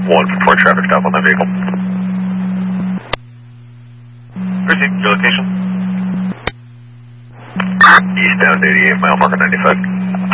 1 for traffic stop on that vehicle. Proceed, your location. Eastbound 88, mile marker 95.